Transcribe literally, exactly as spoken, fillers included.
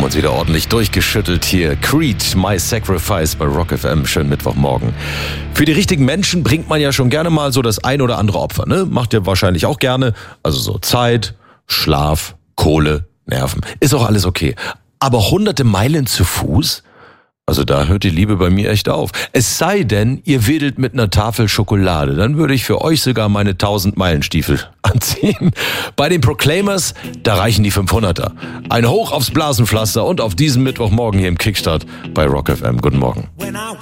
uns wieder ordentlich durchgeschüttelt hier. Creed, My Sacrifice bei Rock F M. Schönen Mittwochmorgen. Für die richtigen Menschen bringt man ja schon gerne mal so das ein oder andere Opfer, ne? Macht ihr wahrscheinlich auch gerne. Also so Zeit, Schlaf, Kohle, Nerven. Ist auch alles okay. Aber hunderte Meilen zu Fuß? Also da hört die Liebe bei mir echt auf. Es sei denn, ihr wedelt mit einer Tafel Schokolade. Dann würde ich für euch sogar meine tausend Meilenstiefel anziehen. Bei den Proclaimers, da reichen die fünfhunderter. Ein Hoch aufs Blasenpflaster und auf diesen Mittwochmorgen hier im Kickstart bei Rock F M. Guten Morgen.